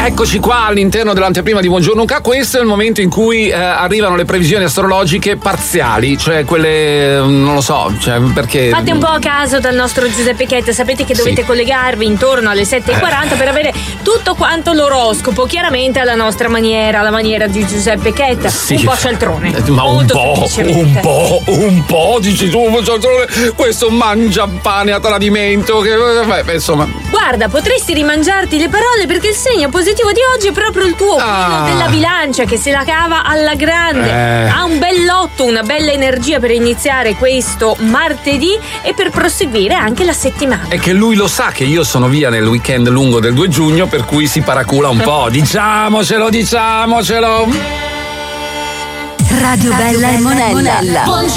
Eccoci qua all'interno dell'anteprima di Buongiorno Ca. Questo è il momento in cui arrivano le previsioni astrologiche parziali, cioè quelle non lo so, cioè perché fate un po' a caso dal nostro Giuseppe Chetta. Sapete che dovete collegarvi intorno alle 7:40 per avere tutto quanto l'oroscopo, chiaramente alla nostra maniera, alla maniera di Giuseppe Chetta, un po' cialtrone, ma un po' dici tu, questo mangia pane a tradimento che insomma. Guarda, potresti rimangiarti le parole perché il segno positivo di oggi è proprio il tuo, quello della bilancia, che se la cava alla grande. Ha un bell'otto, una bella energia per iniziare questo martedì e per proseguire anche la settimana. E che lui lo sa che io sono via nel weekend lungo del 2 giugno, per cui si paracula un po'. Diciamocelo. Radio Bella e Monella.